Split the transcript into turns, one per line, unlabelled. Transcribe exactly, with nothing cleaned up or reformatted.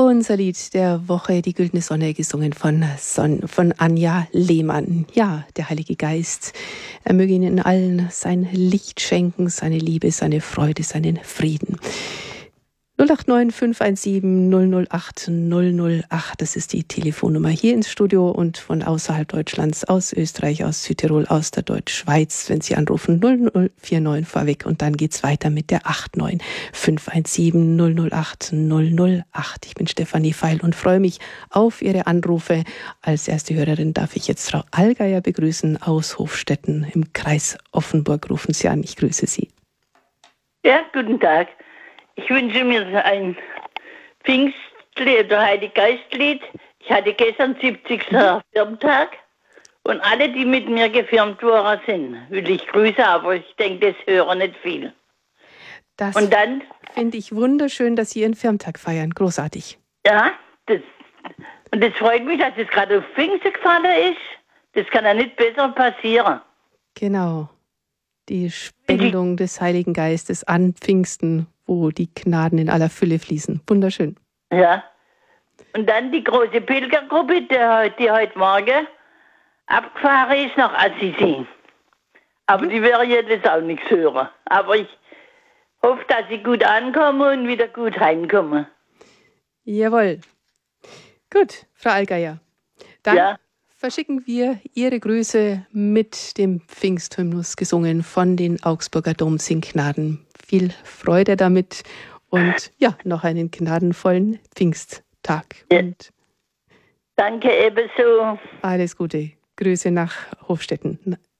Unser Lied der Woche, die Güldene Sonne, gesungen von, Son, von Anja Lehmann. Ja, der Heilige Geist, er möge Ihnen allen sein Licht schenken, seine Liebe, seine Freude, seinen Frieden. null acht neun fünf eins sieben null null acht null null acht, das ist die Telefonnummer hier ins Studio und von außerhalb Deutschlands, aus Österreich, aus Südtirol, aus der Deutschschweiz, wenn Sie anrufen, null null vier neun vorweg und dann geht's weiter mit der acht neun fünf eins sieben null null acht null null acht. Ich bin Stefanie Feil und freue mich auf Ihre Anrufe. Als erste Hörerin darf ich jetzt Frau Allgeier begrüßen aus Hofstetten im Kreis Offenburg. Rufen Sie an, ich grüße Sie.
Ja, guten Tag. Ich wünsche mir ein Pfingstlied oder Heiliggeistlied. Ich hatte gestern siebzigsten Firmentag und alle, die mit mir gefirmt worden sind, will ich grüßen, aber ich denke, das hören nicht viel.
Das
und dann
finde ich wunderschön, dass Sie Ihren Firmentag feiern. Großartig.
Ja, das, und das freut mich, dass es gerade auf Pfingsten gefallen ist. Das kann ja nicht besser passieren.
Genau. Die Spendung des Heiligen Geistes an Pfingsten, wo die Gnaden in aller Fülle fließen. Wunderschön.
Ja. Und dann die große Pilgergruppe, die, die heute Morgen abgefahren ist nach Assisi. Aber die werden jetzt auch nichts hören. Aber ich hoffe, dass sie gut ankommen und wieder gut heimkommen.
Jawohl. Gut, Frau Allgeier. Dann
ja.
verschicken wir Ihre Grüße mit dem Pfingsthymnus, gesungen von den Augsburger Domsingknaden. Viel Freude damit und ja, noch einen gnadenvollen Pfingsttag.
Ja.
Und
danke ebenso.
alles Gute. Grüße nach Hofstetten.